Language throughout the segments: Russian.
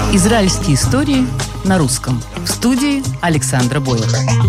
Израильские истории на русском. В студии Александра Бойлер.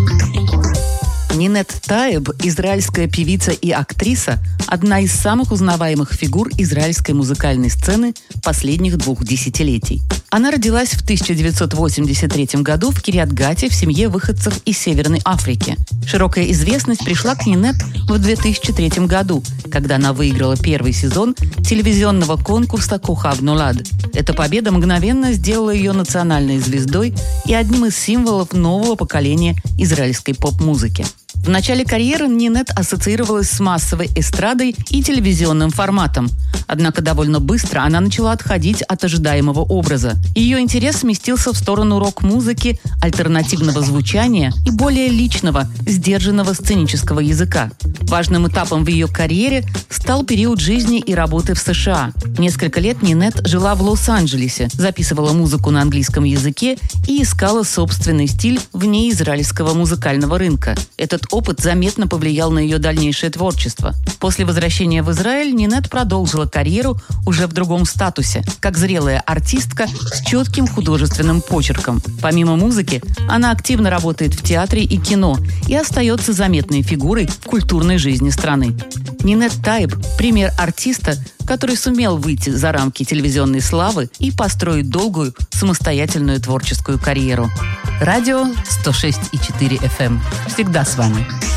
Нинет Таеб, израильская певица и актриса, одна из самых узнаваемых фигур израильской музыкальной сцены последних 2 десятилетий. Она родилась в 1983 году в Кирьят-Гате в семье выходцев из Северной Африки. Широкая известность пришла к Нинет в 2003 году, когда она выиграла первый сезон телевизионного конкурса «Кохав Нолад». Эта победа мгновенно сделала ее национальной звездой и одним из символов нового поколения израильской поп-музыки. В начале карьеры Нинет ассоциировалась с массовой эстрадой и телевизионным форматом. Однако довольно быстро она начала отходить от ожидаемого образа. Ее интерес сместился в сторону рок-музыки, альтернативного звучания и более личного, сдержанного сценического языка. Важным этапом в ее карьере стал период жизни и работы в США. Несколько лет Нинет жила в Лос-Анджелесе, записывала музыку на английском языке и искала собственный стиль вне израильского музыкального рынка. Этот опыт заметно повлиял на ее дальнейшее творчество. После возвращения в Израиль Нинет продолжила карьеру уже в другом статусе, как зрелая артистка с четким художественным почерком. Помимо музыки, она активно работает в театре и кино и остается заметной фигурой в культурной жизни страны. Нинет Таеб – пример артиста, который сумел выйти за рамки телевизионной славы и построить долгую самостоятельную творческую карьеру. Радио 106,4 FM. Всегда с вами.